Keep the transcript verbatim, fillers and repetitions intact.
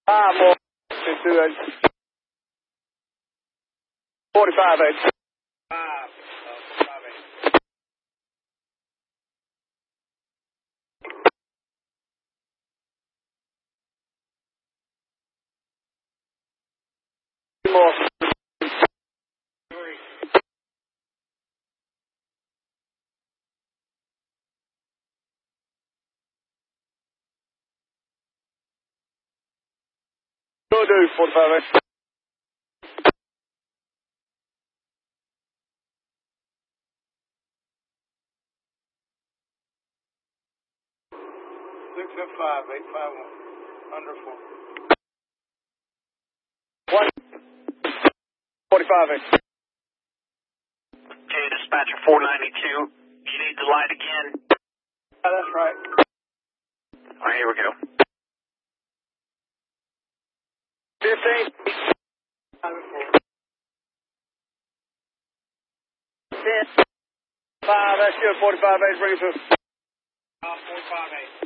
Five more. Two eight. Forty-five eight. Five. Five eight. Two more. Three. Go do forty-five eight. Six and five. Eight five one. Under four. One. Forty-five eight. Okay, dispatcher four ninety-two. You need the light again. Yeah, that's right. All right, here we go. Fifteen. Five and four. Ten. Five. That's good. Forty-five eight. Bring it to. Uh, forty-five eight.